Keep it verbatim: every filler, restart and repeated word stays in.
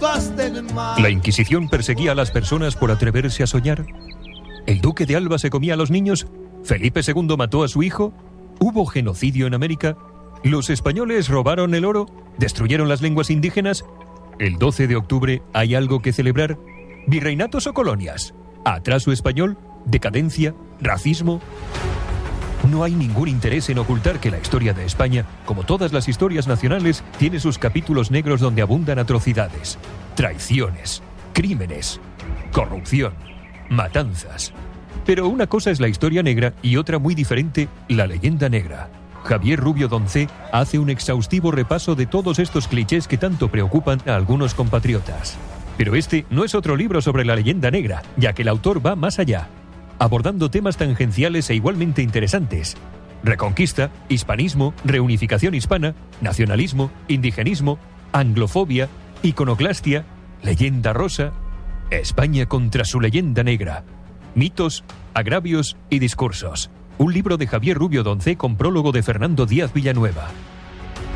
La Inquisición perseguía a las personas por atreverse a soñar. ¿El duque de Alba se comía a los niños? ¿Felipe segundo mató a su hijo? ¿Hubo genocidio en América? ¿Los españoles robaron el oro? ¿Destruyeron las lenguas indígenas? ¿El doce de octubre hay algo que celebrar? ¿Virreinatos o colonias? ¿Atraso español? ¿Decadencia? ¿Racismo? No hay ningún interés en ocultar que la historia de España, como todas las historias nacionales, tiene sus capítulos negros donde abundan atrocidades, traiciones, crímenes, corrupción, matanzas. Pero una cosa es la historia negra y otra muy diferente, la leyenda negra. Javier Rubio Doncé hace un exhaustivo repaso de todos estos clichés que tanto preocupan a algunos compatriotas. Pero este no es otro libro sobre la leyenda negra, ya que el autor va más allá, abordando temas tangenciales e igualmente interesantes. Reconquista, hispanismo, reunificación hispana, nacionalismo, indigenismo, anglofobia, iconoclastia, leyenda rosa, España contra su leyenda negra, mitos, agravios y discursos. Un libro de Javier Rubio Doncé con prólogo de Fernando Díaz Villanueva.